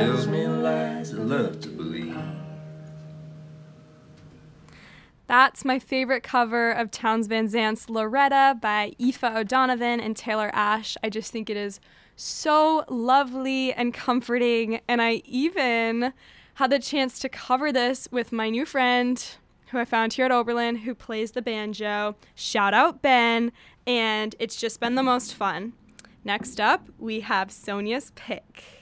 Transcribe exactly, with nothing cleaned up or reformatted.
tells me lies I love to believe. That's my favorite cover of Townes Van Zant's Loretta by Aoife O'Donovan and Taylor Ash. I just think it is so lovely and comforting, and I even had the chance to cover this with my new friend who I found here at Oberlin who plays the banjo. Shout out Ben, and it's just been the most fun. Next up, we have Sonia's pick.